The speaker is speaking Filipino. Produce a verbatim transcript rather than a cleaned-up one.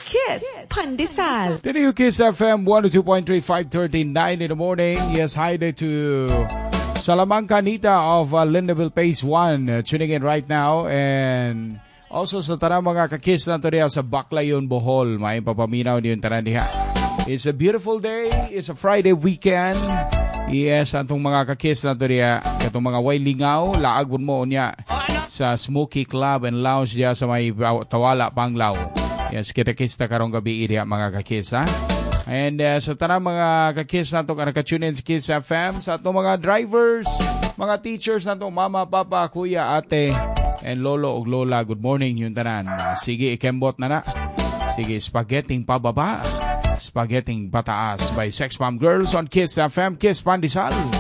Kiss Pandesal. Dito yung Kiss F M one oh two point three, five thirty-nine in the morning. Yes, hi there to Salamanca Nita of uh, Lindaville Phase one. Uh, tuning in right now. And also sa tanang mga kakiss na ito sa Baclayon, Bohol. May papaminaw niyo yung tanan diha. It's a beautiful day. It's a Friday weekend. Yes, atong mga kakiss na ito diha. Itong mga way lingaw. Laagod mo niya sa Smoky Club and Lounge diya sa may Tawala, Panglao. Yes, kita-kista karong gabi diha mga kakiss ha. And uh, sa tanang mga kakiss na ito ka nakatune in sa Kiss F M. Sa itong mga drivers, mga teachers na ito, mama, papa, kuya, ate, and lolo o lola, good morning yung tanan. Sige, ikembot na na. Sige, spaghetting pababa, spaghetting pataas by Sex Mom Girls on Kiss F M, Kiss Pandesal.